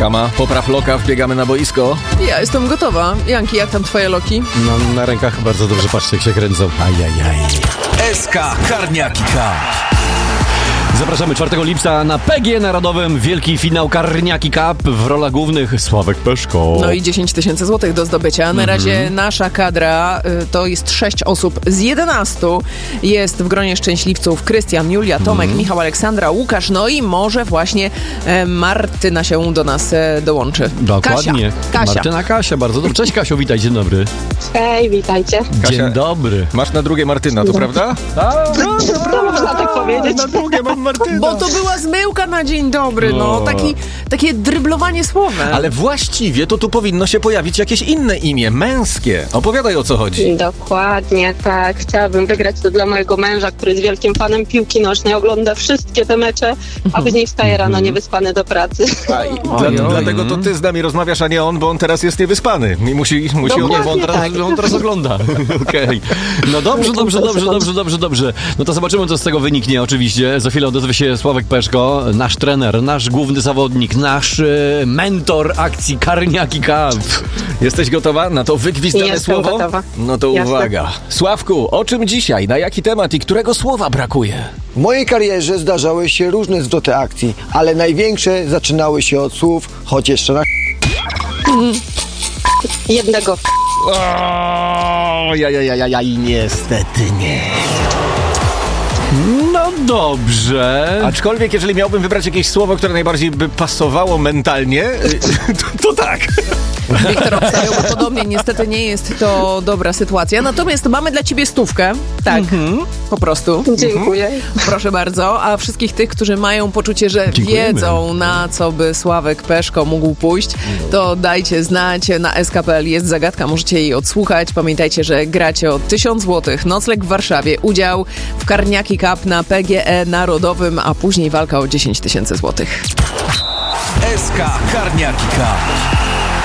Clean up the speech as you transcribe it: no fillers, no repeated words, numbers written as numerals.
Kama, popraw loka, wbiegamy na boisko. Ja jestem gotowa. Janki, jak tam twoje loki? No, na rękach bardzo dobrze, patrzcie jak się kręcą. Ajajaj. SK Karniaki Cup. Zapraszamy 4 lipca na PG Narodowym. Wielki finał Karniaki Cup. W rolach głównych Sławek Peszko. No i 10 000 złotych do zdobycia. Na razie nasza kadra to jest 6 osób z 11. Jest w gronie szczęśliwców Krystian, Julia, Tomek, Michał, Aleksandra, Łukasz. No i może właśnie Martyna się do nas dołączy. Dokładnie. Kasia. Martyna, Kasia, bardzo dobrze. Cześć Kasiu, witaj, dzień dobry. Hej, witajcie. Kasia, Dzień dobry. Masz na drugie Martyna, to prawda? No, można tak powiedzieć. Na drugie mam Martyna. Bo to była zmyłka na dzień dobry, no. Takie dryblowanie słowem. Ale właściwie to tu powinno się pojawić jakieś inne imię, męskie. Opowiadaj, o co chodzi. Dokładnie, tak. Chciałabym wygrać to dla mojego męża, który jest wielkim fanem piłki nożnej, ogląda wszystkie te mecze, a później wstaje rano niewyspany do pracy. Dlatego to ty z nami rozmawiasz, a nie on, bo on teraz jest niewyspany. I musi Nie, bo on teraz ogląda. Okej. No dobrze. No to zobaczymy, co z tego wyniknie oczywiście. Za chwilę odezwie się Sławek Peszko, nasz trener, nasz główny zawodnik, nasz mentor akcji Karniaki Cup. Jesteś gotowa na to wygwizdane Jestem słowo? gotowa. No to Jasne. uwaga. Sławku, o czym dzisiaj? Na jaki temat i którego słowa brakuje? W mojej karierze zdarzały się różne zwroty akcji, ale największe zaczynały się od słów, choć jeszcze na Jednego. Niestety nie. No dobrze. Aczkolwiek, jeżeli miałbym wybrać jakieś słowo, które najbardziej by pasowało mentalnie, to tak. Wiktor obstawiałby podobnie. Niestety nie jest to dobra sytuacja. Natomiast mamy dla ciebie 100. Tak, po prostu. Dziękuję. Proszę bardzo. A wszystkich tych, którzy mają poczucie, że Dziękujemy. wiedzą, na co by Sławek Peszko mógł pójść, to dajcie znać. Na SK.pl jest zagadka, możecie jej odsłuchać. Pamiętajcie, że gracie o 1000 zł. Nocleg w Warszawie, udział w Karniaki Cup na PGE Narodowym, a później walka o 10 000 złotych. SK Karniaki Cup.